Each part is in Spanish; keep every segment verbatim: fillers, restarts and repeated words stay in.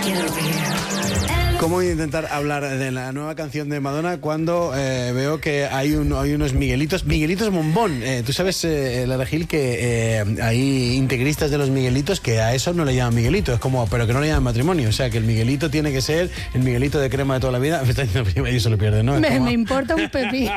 ¿Cómo intentar hablar de la nueva canción de Madonna cuando eh, veo que hay, un, hay unos Miguelitos? Miguelitos Bombón. Eh, Tú sabes, eh, Lara Gil, que eh, hay integristas de los Miguelitos que a eso no le llaman Miguelito, es como, pero que no le llaman matrimonio. O sea, que el Miguelito tiene que ser el Miguelito de crema de toda la vida. Me está diciendo, y eso lo pierde, ¿no? Me, como... me importa un pepino.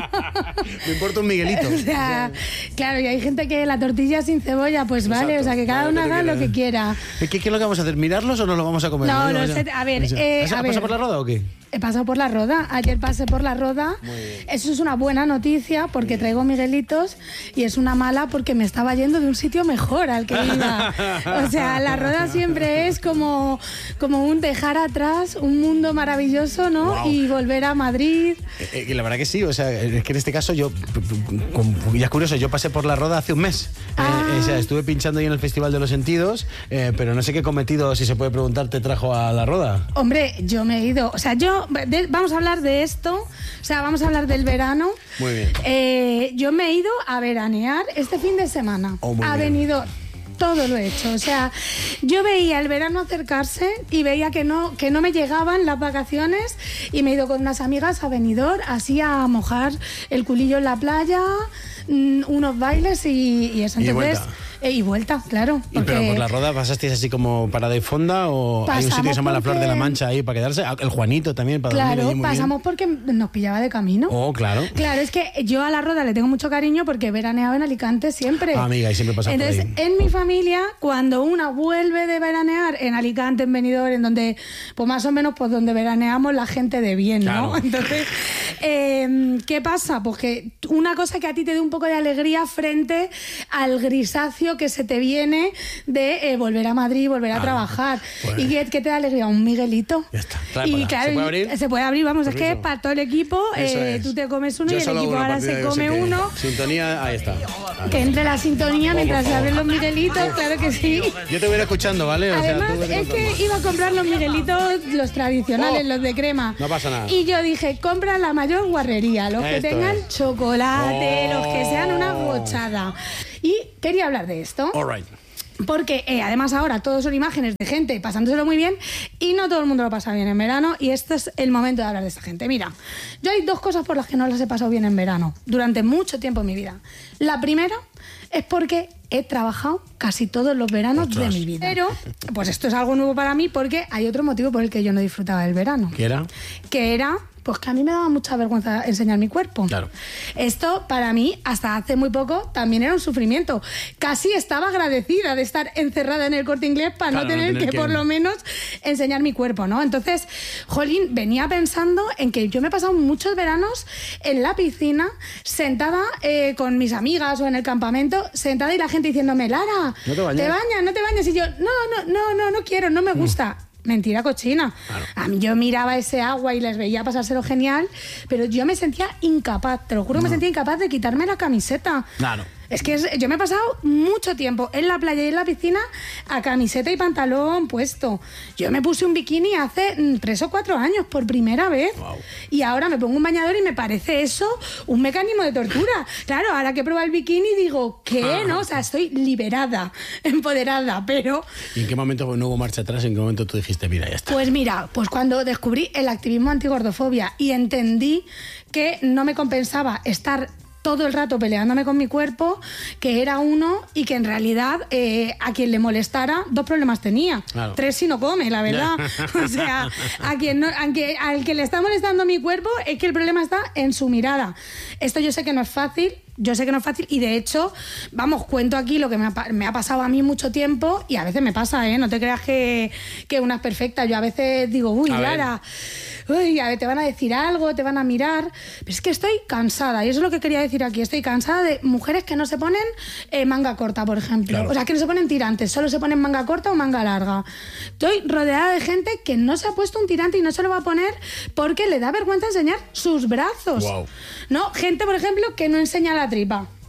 Me importa un Miguelito. O sea, claro, y hay gente que la tortilla sin cebolla, pues Exacto. vale, o sea, que cada uno haga lo que quiera. ¿Qué, ¿Qué es lo que vamos a hacer? ¿Mirarlos o no lo vamos a comer? No, no, no no sé, a ver, eh, ¿Has a pasado ver. por la roda o qué? He pasado por la roda, ayer pasé por la roda. Eso es una buena noticia porque traigo Miguelitos, y es una mala porque me estaba yendo de un sitio mejor al que iba. O sea, la roda siempre es como, como un dejar atrás un mundo maravilloso, ¿no? Wow. Y volver a Madrid. Eh, eh, la verdad que sí, o sea, es que en este caso yo, con, ya es curioso, yo pasé por la roda hace un mes. Ah. Eh, o sea, estuve pinchando ahí en el Festival de los Sentidos, eh, pero no sé qué cometido, si se puede preguntar, te trajo a la roda. Hombre, yo me he ido, o sea, yo, de, vamos a hablar de esto, o sea, vamos a hablar del verano. Muy bien. Eh, yo me he ido a veranear este fin de semana. Oh, muy a bien. Benidorm. Todo lo he hecho, o sea, yo veía el verano acercarse y veía que no, que no me llegaban las vacaciones, y me he ido con unas amigas a Benidorm, así a mojar el culillo en la playa, mmm, unos bailes y, y eso. Y Entonces, vuelta. Eh, y vuelta, claro. ¿Y pero por la roda pasasteis así como parada y fonda o hay un sitio que se llama la Flor de la Mancha ahí para quedarse? El Juanito también para dormir Claro, allí muy pasamos bien. porque nos pillaba de camino. Oh, claro. Claro, es que yo a la roda le tengo mucho cariño porque he veraneado en Alicante siempre. Ah, amiga, y siempre pasas por Entonces, ahí. en mi familia, cuando una vuelve de veranear en Alicante, en Benidorm, en donde, pues más o menos, pues donde veraneamos la gente de bien, ¿no? Claro. Entonces, eh, ¿qué pasa? Pues que una cosa que a ti te dé un poco de alegría frente al grisáceo que se te viene de eh, volver a Madrid, volver a Claro. trabajar. Pues- ¿Y qué, qué te da alegría? Un Miguelito. Ya está. Y Tráepala. claro, ¿Se puede y- abrir? se puede abrir, vamos, es que Permiso. es para todo el equipo. Eso eh, es. Tú te comes uno Yo y el solo equipo uno, ahora partida se que come sé que- uno. Sintonía, ahí está. Ahí. Que entre la sintonía mientras se abren los Miguelitos, claro que sí. Yo te voy a ir escuchando, ¿vale? O sea, Además, tú vete es contando. que iba a comprar los Miguelitos, los tradicionales, Oh, los de crema. no pasa nada. Y yo dije, compra la mayor guarrería, los que Esto tengan es. chocolate, Oh. los que sean una gochada. Y quería hablar de esto. All right. Porque eh, además ahora todos son imágenes de gente pasándoselo muy bien, y no todo el mundo lo pasa bien en verano, y este es el momento de hablar de esta gente. Mira, yo hay dos cosas por las que no las he pasado bien en verano durante mucho tiempo en mi vida. La primera es porque he trabajado casi todos los veranos Ostras. de mi vida. Pero, pues esto es algo nuevo para mí porque hay otro motivo por el que yo no disfrutaba del verano. ¿Qué era? Que era, pues que a mí me daba mucha vergüenza enseñar mi cuerpo. Claro. Esto para mí, hasta hace muy poco, también era un sufrimiento. Casi estaba agradecida de estar encerrada en el Corte Inglés para Claro, no tener no tener que, que- por lo menos, enseñar mi cuerpo, ¿no? Entonces, jolín, venía pensando en que yo me he pasado muchos veranos en la piscina, sentada eh, con mis amigas o en el campamento, sentada y la gente diciéndome, Lara, ¿No te bañas? bañas, no te bañas. Y yo, no, no, no, no, no quiero, no me gusta. Mentira cochina. Claro. A mí yo miraba ese agua y les veía pasárselo genial, pero yo me sentía incapaz, te lo juro, me sentía incapaz de quitarme la camiseta. Claro. Es que es- yo me he pasado mucho tiempo en la playa y en la piscina a camiseta y pantalón puesto. Yo me puse un bikini hace mm, tres o cuatro años por primera vez. Wow. Y ahora me pongo un bañador y me parece eso un mecanismo de tortura. Claro, ahora que pruebo el bikini digo, ¿qué? ¿No? O sea, estoy liberada, empoderada, pero... ¿Y en qué momento no hubo marcha atrás? ¿En qué momento tú dijiste, mira, ya está? Pues mira, pues cuando descubrí el activismo antigordofobia y entendí que no me compensaba estar todo el rato peleándome con mi cuerpo, que era uno y que en realidad eh, a quien le molestara dos problemas tenía. Claro. Tres si no come, la verdad. O sea, a quien no, a quien- al que le está molestando mi cuerpo es que el problema está en su mirada. Esto yo sé que no es fácil. Yo sé que no es fácil y de hecho, vamos, cuento aquí lo que me ha, pa- me ha pasado a mí mucho tiempo y a veces me pasa, ¿eh? No te creas que, que una es perfecta. Yo a veces digo, uy, A ver. Lara, uy, a ver, te van a decir algo, te van a mirar. Pero es que estoy cansada y eso es lo que quería decir aquí. Estoy cansada de mujeres que no se ponen eh, manga corta, por ejemplo. Claro. O sea, que no se ponen tirantes, solo se ponen manga corta o manga larga. Estoy rodeada de gente que no se ha puesto un tirante y no se lo va a poner porque le da vergüenza enseñar sus brazos. Guau. ¿No? Gente, por ejemplo, que no enseña la tripa.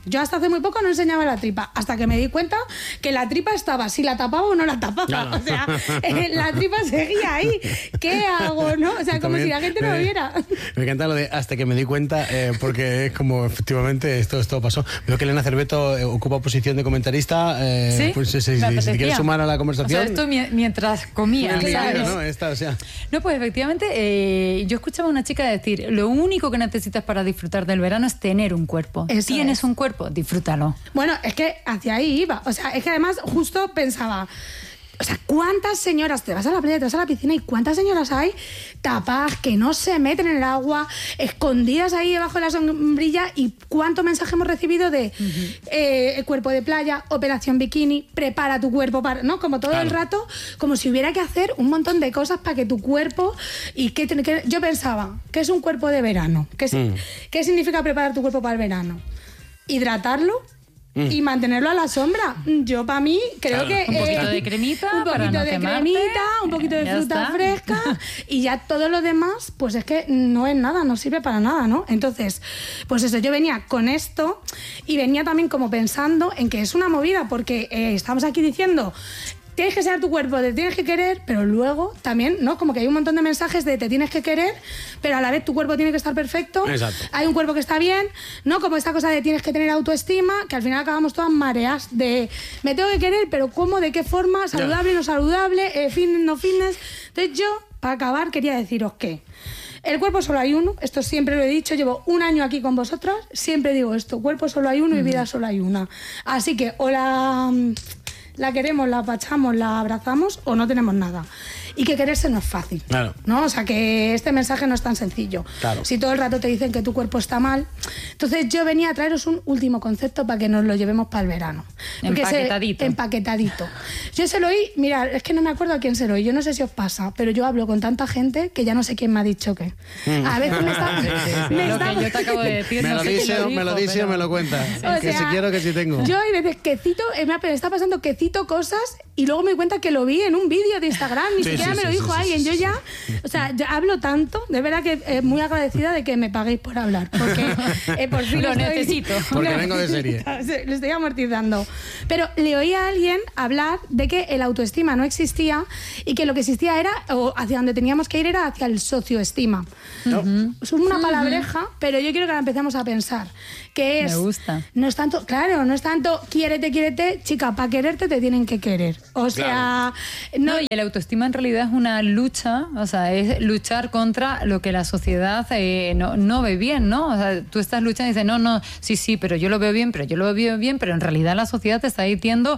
Yo hasta hace muy poco no enseñaba la tripa, hasta que me di cuenta que la tripa estaba, si la tapaba o no la tapaba. Claro. O sea, eh, la tripa seguía ahí. ¿Qué hago, no? O sea, como También, si la gente no me, lo viera. Me encanta lo de hasta que me di cuenta, eh, porque es como, efectivamente, esto, esto pasó. Veo que Elena Cerveto eh, ocupa posición de comentarista. Eh, ¿Sí? Pues, si, si, si, si quieres sumar a la conversación. O sea, esto mi- mientras comía. Claro, ¿no? Esta, o sea. No, pues efectivamente, eh, yo escuchaba a una chica decir, lo único que necesitas para disfrutar del verano es tener un cuerpo. Eso Tienes es. un cuerpo, disfrútalo. Bueno, es que hacia ahí iba. O sea, es que además justo pensaba... O sea, ¿cuántas señoras te vas a la playa, te vas a la piscina y cuántas señoras hay tapadas que no se meten en el agua, escondidas ahí debajo de la sombrilla? Y cuánto mensaje hemos recibido de uh-huh. eh, el cuerpo de playa, operación bikini, prepara tu cuerpo para, ¿no? Como todo claro. el rato, como si hubiera que hacer un montón de cosas para que tu cuerpo y que, que yo pensaba, ¿qué es un cuerpo de verano? ¿Qué, mm. ¿Qué significa preparar tu cuerpo para el verano? Hidratarlo. Mm. Y mantenerlo a la sombra. Yo, para mí, creo claro. que... Un poquito eh, de cremita Un poquito no de quemarte. cremita, un poquito de ya fruta está. fresca y ya todo lo demás, pues es que no es nada, no sirve para nada, ¿no? Entonces, pues eso, yo venía con esto y venía también como pensando en que es una movida, porque eh, estamos aquí diciendo... Tienes que ser tu cuerpo, te tienes que querer, pero luego también, ¿no? Como que hay un montón de mensajes de te tienes que querer, pero a la vez tu cuerpo tiene que estar perfecto. Exacto. Hay un cuerpo que está bien, ¿no? Como esta cosa de tienes que tener autoestima, que al final acabamos todas mareas de me tengo que querer, pero ¿cómo? ¿De qué forma? ¿Saludable, no saludable? Eh, ¿Fitness, no fitness? Entonces yo, para acabar, quería deciros que el cuerpo solo hay uno, esto siempre lo he dicho, llevo un año aquí con vosotras, siempre digo esto, cuerpo solo hay uno y vida solo hay una. Así que o la... la queremos, la apachamos, la abrazamos o no tenemos nada. Y que quererse no es fácil. Claro. ¿No? O sea, que este mensaje no es tan sencillo. Claro. Si todo el rato te dicen que tu cuerpo está mal. Entonces yo venía a traeros un último concepto para que nos lo llevemos para el verano. Porque empaquetadito. Se, empaquetadito. Yo se lo oí, mira, es que no me acuerdo a quién se lo oí, yo no sé si os pasa, pero yo hablo con tanta gente que ya no sé quién me ha dicho qué. A veces me está... me lo está que yo te acabo de decir. Me no lo sé dice quién o dijo, me lo dice pero... o me lo cuenta. O Que sea, si quiero, que si tengo. Yo hay veces que cito, eh, me está pasando que cito cosas y luego me doy cuenta que lo vi en un vídeo de Instagram, ni Sí, siquiera sí, me lo sí, dijo sí, alguien. sí, Yo sí, ya, o sea, yo hablo tanto, de verdad que eh, muy agradecida de que me paguéis por hablar, porque eh, por fin Lo estoy- necesito. Porque lo vengo de serie. necesito, lo estoy amortizando. Pero le oí a alguien hablar de que el autoestima no existía y que lo que existía era, o hacia donde teníamos que ir era hacia el socioestima. No. Es una palabreja, pero yo quiero que la empecemos a pensar. Que es, Me gusta. No es tanto, claro, no es tanto quiérete, quiérete, chica, para quererte te tienen que querer. O sea, no, No, y el autoestima en realidad es una lucha, o sea, es luchar contra lo que la sociedad eh, no, no ve bien, ¿no? O sea, tú estás luchando y dices, no, no, sí, sí, pero yo lo veo bien, pero yo lo veo bien, pero en realidad la sociedad te está diciendo...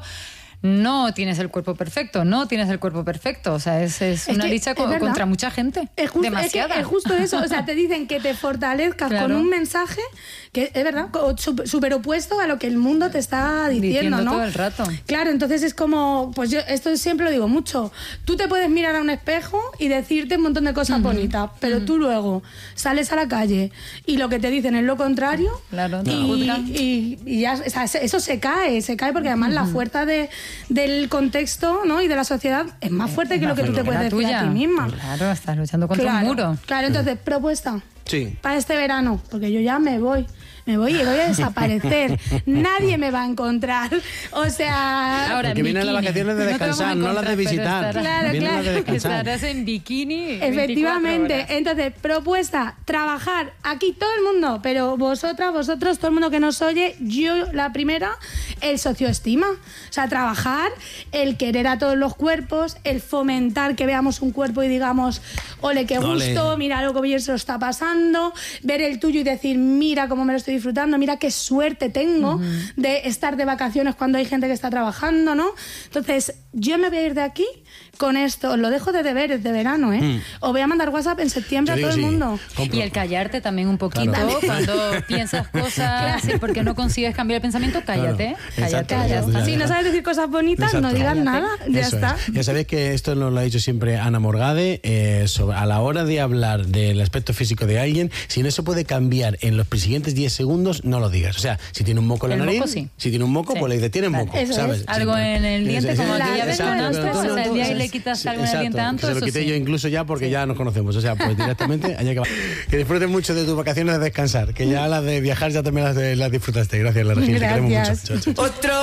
No tienes el cuerpo perfecto, no tienes el cuerpo perfecto. O sea, es, es, Es una que, lucha es co- verdad. contra mucha gente. Es justo, Demasiada. Es, que es justo eso, o sea, te dicen que te fortalezcas Claro. con un mensaje que es verdad, súper opuesto a lo que el mundo te está diciendo, Diciendo ¿no? todo el rato. Claro, entonces es como, pues yo esto siempre lo digo mucho, tú te puedes mirar a un espejo y decirte un montón de cosas uh-huh. bonitas, pero uh-huh. tú luego sales a la calle y lo que te dicen es lo contrario. Claro, te y, juzgan. y, y ya, o sea, eso se cae, se cae porque además uh-huh. la fuerza de, del contexto, ¿no? y de la sociedad es más fuerte que lo que tú te puedes decir tuya. a ti misma. Claro, estás luchando contra Claro, un muro. claro, entonces, propuesta Sí. para este verano, porque yo ya me voy. Me voy y voy a desaparecer. Nadie me va a encontrar. O sea... Ahora, Porque vienen las bikini. vacaciones de No te vamos a descansar, no las de encontrar, pero visitar. estarás- Claro, Vienen claro. las de descansar. Estarás en bikini. Efectivamente. veinticuatro horas. Entonces, propuesta, trabajar aquí todo el mundo, pero vosotras, vosotros, todo el mundo que nos oye, yo la primera, el socioestima. O sea, trabajar, el querer a todos los cuerpos, el fomentar que veamos un cuerpo y digamos, ole, qué Ole. gusto, mira lo que bien se lo está pasando, ver el tuyo y decir, mira cómo me lo estoy disfrutando, mira qué suerte tengo uh-huh. de estar de vacaciones cuando hay gente que está trabajando, ¿no? Entonces, yo me voy a ir de aquí con esto, os lo dejo de deberes de verano, ¿eh? Mm. Os voy a mandar WhatsApp en septiembre Yo a digo todo el sí. mundo. Compro. Y el callarte también un poquito, Claro. cuando piensas cosas y porque no consigues cambiar el pensamiento, cállate, Claro. cállate, Exacto, ya exacto, está. ya Si no sabes decir cosas bonitas, Exacto. no digas Cállate. nada, ya Eso está. es. Ya sabéis que esto nos lo ha dicho siempre Ana Morgade, eh, sobre, a la hora de hablar del aspecto físico de alguien, si no se puede cambiar en los siguientes diez segundos, no lo digas. O sea, si tiene un moco en la El nariz, moco, sí. si tiene un moco, Sí. pues le dices, tienes Vale. moco, Eso ¿sabes? es. Algo en el diente, Sí, como sí, aquella vez exacto, con pero nosotros, tú no- o sea, el día tú- que le le quitaste Sí, algún exacto, aliento tanto, que se lo eso quité sí. yo incluso ya porque ya nos conocemos. O sea, pues directamente allá que va. Que disfruten mucho de tus vacaciones de descansar. Que ya las de viajar ya también las, de, las disfrutaste. Gracias, La Regil. Te queremos mucho. Gracias. Chao, chao. Otro